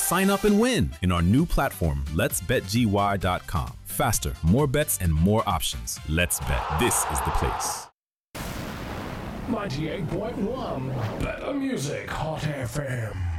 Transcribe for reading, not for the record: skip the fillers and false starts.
Sign up and win in our new platform, letsbetgy.com. Faster, more bets, and more options. Let's bet. This is the place. 98.1 Better Music Hot FM.